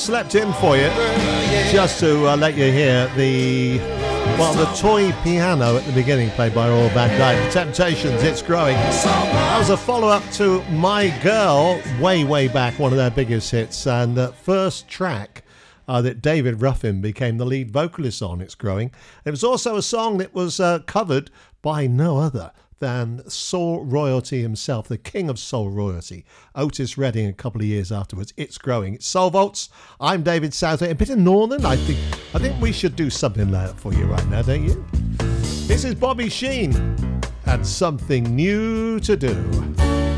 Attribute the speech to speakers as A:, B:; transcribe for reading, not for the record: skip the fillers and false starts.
A: Slept in for you just to let you hear the toy piano at the beginning played by Royal Van Dyke. The Temptations, It's Growing. That was a follow-up to My Girl, way back, one of their biggest hits, and the first track that David Ruffin became the lead vocalist on, It's Growing. It was also a song that was covered by no other than soul royalty himself, the king of soul royalty, Otis Redding, a couple of years afterwards. It's Growing. It's Soul Vaults. I'm David Southgate. A bit of Northern. I think we should do something like that for you right now, don't you? This is Bobby Sheen and Something New to Do.